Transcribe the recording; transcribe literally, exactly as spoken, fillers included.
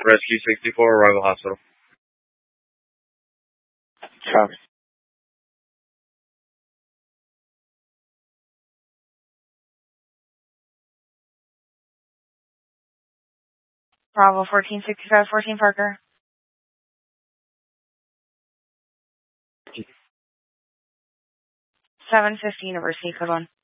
Rescue sixty-four, Arrival Hospital. Chuck. Bravo fourteen sixty-five, fourteen Parker. seven fifty University, code one.